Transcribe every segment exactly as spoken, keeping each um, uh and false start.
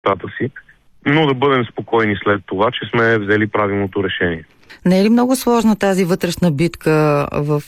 децата си, но да бъдем спокойни след това, че сме взели правилното решение. Не е ли много сложна тази вътрешна битка в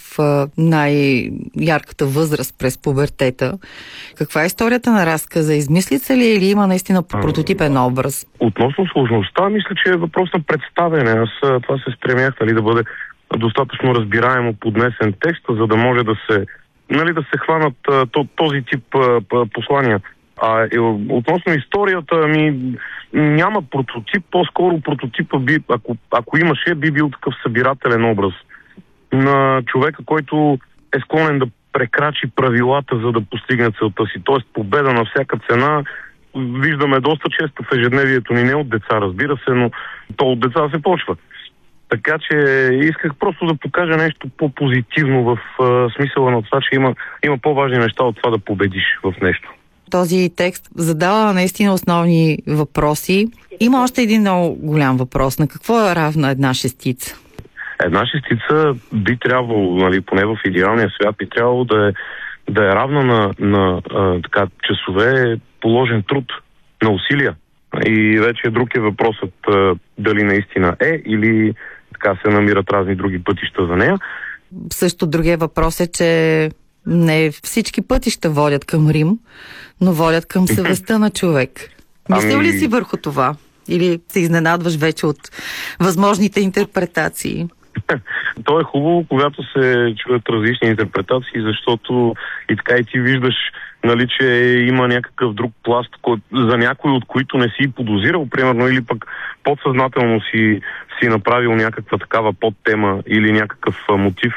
най-ярката възраст през пубертета? Каква е историята на разказа? Измислица ли или има наистина прототипен образ? Относно сложността, мисля, че е въпрос на представяне. Аз това се стремях, нали, да бъде достатъчно разбираемо поднесен текст, за да може да се, нали, да се хванат този тип послания. А е, относно историята, ми няма прототип, по-скоро прототипа би, ако, ако имаше, би бил такъв събирателен образ на човека, който е склонен да прекрачи правилата, за да постигне целта си. Тоест победа на всяка цена виждаме доста често в ежедневието ни, не от деца, разбира се, но то от деца се почва. Така че исках просто да покажа нещо по-позитивно в а, смисъла на това, че има, има по-важни неща от това да победиш в нещо. Този текст задава наистина основни въпроси. Има още един много голям въпрос. На какво е равна една шестица? Една шестица би трябвало, нали, поне в идеалния свят, би трябвало да е, да е равна на, на а, така, часове положен труд, на усилия. И вече друг е въпросът а, дали наистина е или така се намират разни други пътища за нея. Също другия въпрос е, че не всички пътища водят към Рим, но водят към съвестта на човек. Мислил ами... ли си върху това? Или се изненадваш вече от възможните интерпретации? То е хубаво, когато се чуят различни интерпретации, защото и така и ти виждаш, нали, че има някакъв друг пласт, кой, за някой от които не си подозирал, примерно, или пък подсъзнателно си, си направил някаква такава подтема или някакъв а, мотив.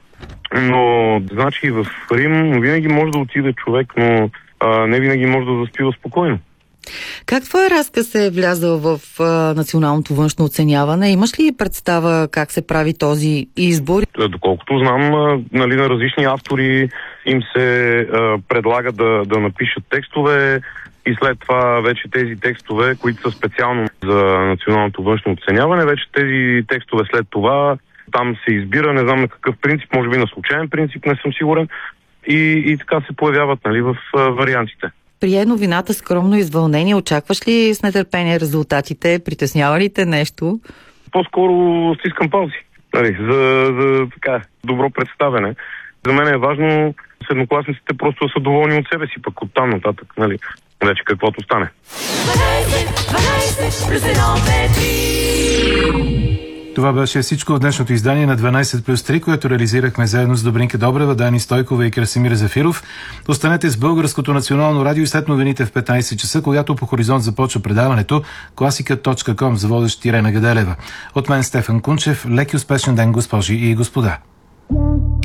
Но, значи, в Рим винаги може да отиде човек, но а, не винаги може да заспива спокойно. Как твой разказ е влязъл в а, националното външно оценяване? Имаш ли представа как се прави този избор? Доколкото знам, а, нали, на различни автори им се а, предлага да, да напишат текстове и след това вече тези текстове, които са специално за националното външно оценяване, вече тези текстове след това там се избира, не знам на какъв принцип, може би на случайен принцип, не съм сигурен, и, и така се появяват, нали, в а, вариантите. Прие новината скромно извълнение. Очакваш ли с нетърпение резултатите? Притеснява ли те нещо? По-скоро стискам палци, нали, за, за така добро представяне. За мен е важно седмокласниците просто да са доволни от себе си, пък оттам нататък, нали, вече каквото стане. Това беше всичко от днешното издание на дванайсет плюс три, което реализирахме заедно с Добринка Добрева, Дани Стойкова и Красимир Зафиров. Останете с Българското национално радио и след новините в петнайсет часа, когато по Хоризонт започва предаването класика точка ком за водещ Ирена Гаделева. От мен Стефан Кунчев, лек и успешен ден, госпожи и господа.